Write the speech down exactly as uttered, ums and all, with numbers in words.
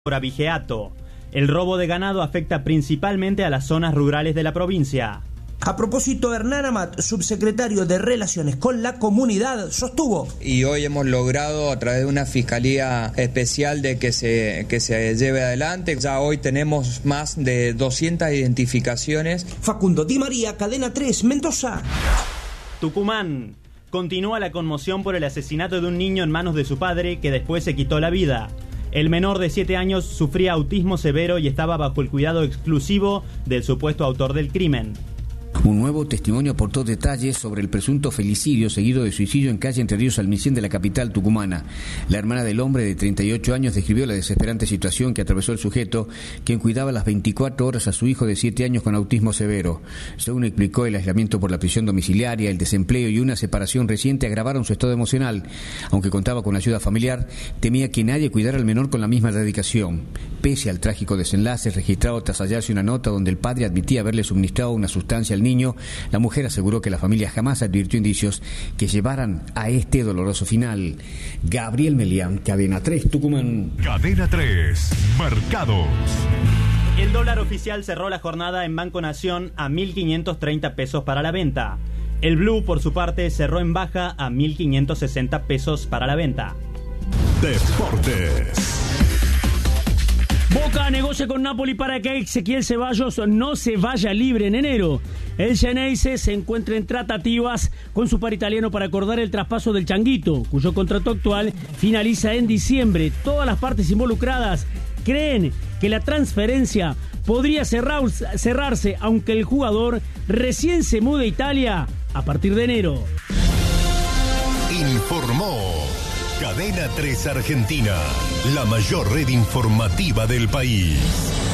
por abigeato. El robo de ganado afecta principalmente a las zonas rurales de la provincia. A propósito, Hernán Amat, subsecretario de Relaciones con la Comunidad, sostuvo. Y hoy hemos logrado, a través de una fiscalía especial, de que se, que se lleve adelante. Ya hoy tenemos más de doscientas identificaciones. Facundo Di María, Cadena tres, Mendoza. Tucumán. Continúa la conmoción por el asesinato de un niño en manos de su padre, que después se quitó la vida. El menor de siete años sufría autismo severo y estaba bajo el cuidado exclusivo del supuesto autor del crimen. Un nuevo testimonio aportó detalles sobre el presunto felicidio seguido de suicidio en calle Entre Ríos Almicén de la capital tucumana. La hermana del hombre de treinta y ocho años describió la desesperante situación que atravesó el sujeto, quien cuidaba las veinticuatro horas a su hijo de siete años con autismo severo. Según explicó, el aislamiento por la prisión domiciliaria, el desempleo y una separación reciente agravaron su estado emocional. Aunque contaba con ayuda familiar, temía que nadie cuidara al menor con la misma dedicación. Pese al trágico desenlace registrado tras hallarse una nota donde el padre admitía haberle suministrado una sustancia al niño, la mujer aseguró que la familia jamás advirtió indicios que llevaran a este doloroso final. Gabriel Melián, Cadena tres, Tucumán. Cadena tres, Mercados. El dólar oficial cerró la jornada en Banco Nación a mil quinientos treinta pesos para la venta. El blue, por su parte, cerró en baja a mil quinientos sesenta pesos para la venta. Deportes. Boca negocia con Napoli para que Ezequiel Ceballos no se vaya libre en enero. El Xeneize se encuentra en tratativas con su par italiano para acordar el traspaso del Changuito, cuyo contrato actual finaliza en diciembre. Todas las partes involucradas creen que la transferencia podría cerrar, cerrarse, aunque el jugador recién se mude a Italia a partir de enero. Informó Cadena tres Argentina, la mayor red informativa del país.